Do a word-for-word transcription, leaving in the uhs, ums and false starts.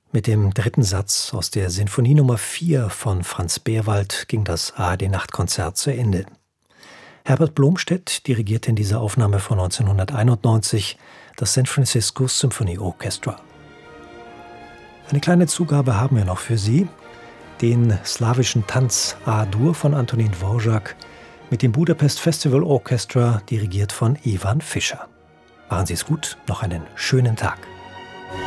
Mit dem dritten Satz aus der Sinfonie Nummer vier von Franz Behrwald ging das A R D-Nachtkonzert zu Ende. Herbert Blomstedt dirigierte in dieser Aufnahme von neunzehnhunderteinundneunzig das San Francisco Symphony Orchestra. Eine kleine Zugabe haben wir noch für Sie: den slawischen Tanz A-Dur von Antonín Dvořák mit dem Budapest Festival Orchestra, dirigiert von Ivan Fischer. Machen Sie es gut, noch einen schönen Tag.